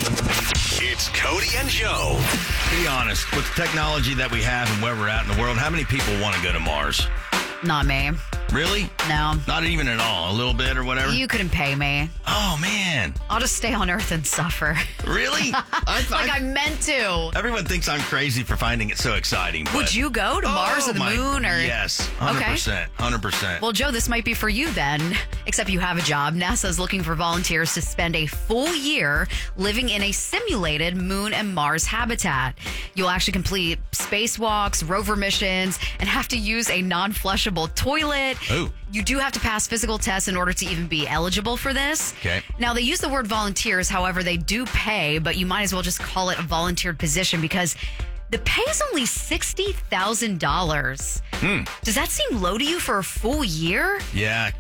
It's Cody and Joe. Be honest, with the technology that we have and where we're at in the world, how many people want to go to Mars? Not me. Really? No. Not even at all? A little bit or whatever? You couldn't pay me. Oh, man. I'll just stay on Earth and suffer. Really? I meant to. Everyone thinks I'm crazy for finding it so exciting. Would you go to Mars or the moon? Or Yes, 100%. Okay. 100%. Well, Joe, this might be for you then. Except you have a job. NASA is looking for volunteers to spend a full year living in a simulated moon and Mars habitat. You'll actually complete spacewalks, rover missions, and have to use a non-flushable toilet. Ooh. You do have to pass physical tests in order to even be eligible for this. Okay. Now, they use the word volunteers. However, they do pay, but you might as well just call it a volunteered position because the pay is only $60,000. Does that seem low to you for a full year? Yeah.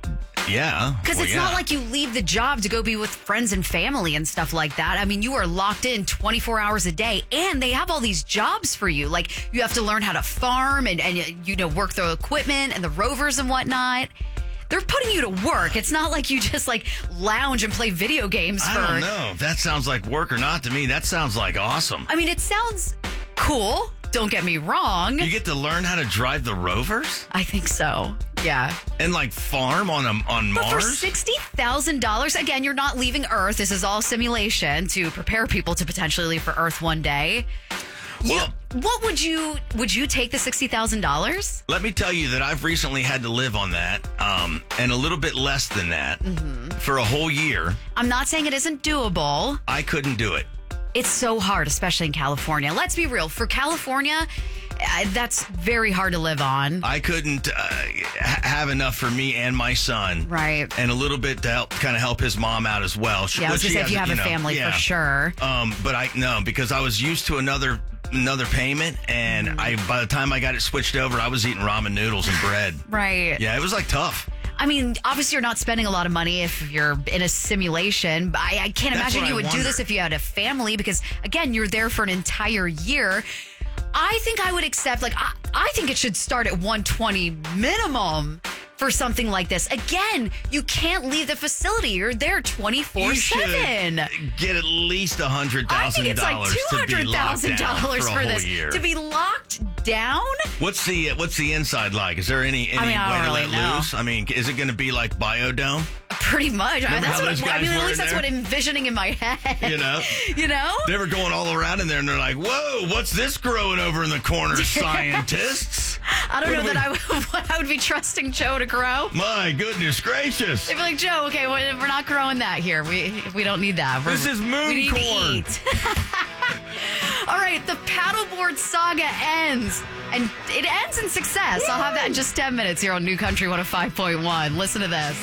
Because it's not like you leave the job to go be with friends and family and stuff like that. I mean, you are locked in 24 hours a day, and they have all these jobs for you. Like, you have to learn how to farm and work the equipment and the rovers and whatnot. They're putting you to work. It's not like you just lounge and play video games for... I don't know. That sounds like work or not to me. That sounds like awesome. I mean, it sounds cool. Don't get me wrong. You get to learn how to drive the rovers? I think so. Yeah. And farm on Mars? But for $60,000, again, you're not leaving Earth. This is all simulation to prepare people to potentially leave for Earth one day. Well, what would you take the $60,000? Let me tell you that I've recently had to live on that, and a little bit less than that for a whole year. I'm not saying it isn't doable. I couldn't do it. It's so hard, especially in California. Let's be real. For California, that's very hard to live on. I couldn't have enough for me and my son. Right. And a little bit to help his mom out as well. Yeah, I was going to say if you have a family, for sure. But because I was used to another payment, and by the time I got it switched over, I was eating ramen noodles and bread. Right. Yeah, it was tough. I mean, obviously you're not spending a lot of money if you're in a simulation. I can't imagine you would do this if you had a family because, again, you're there for an entire year. I think I would accept, I think it should start at $120 minimum for something like this. Again, you can't leave the facility. You're there 24/7. You should get at least $100,000. I think it's like $200,000 for this year. To be locked down. What's the inside like? Is there any way to let loose? I mean, is it going to be like Biodome? Pretty much. At least that's what I'm envisioning in my head. You know? You know? They were going all around in there, and they're like, whoa, what's this growing over in the corner, scientists? I don't know that I would be trusting Joe to grow. My goodness gracious. They'd be like, Joe, okay, we're not growing that here. We don't need that. This is moon corn. All right, the paddleboard saga ends. And it ends in success. I'll have that in just 10 minutes here on New Country 105.1. Listen to this.